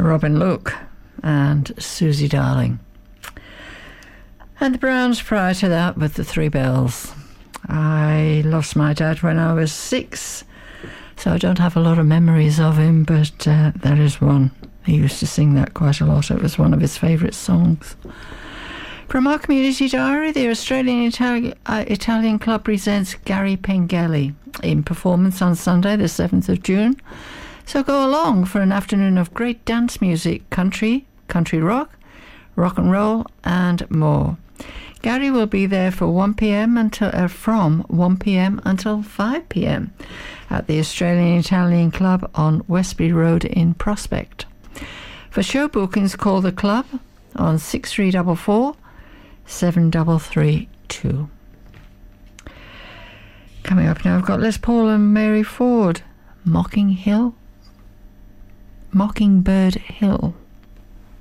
Robin Luke and Susie Darling. And the Browns prior to that with the Three Bells. I lost my dad when I was 6, so I don't have a lot of memories of him, but that is one. He used to sing that quite a lot. It was one of his favourite songs. From our community diary, the Australian Italian Club presents Gary Pengelly in performance on Sunday the 7th of June. So go along for an afternoon of great dance music, country rock, rock and roll and more. Gary will be there for 1 p.m. from 1 p.m. until 5 p.m. at the Australian Italian Club on Westbury Road in Prospect. For show bookings, call the club on 6344 7332. Coming up now, I've got Les Paul and Mary Ford, Mockingbird Hill.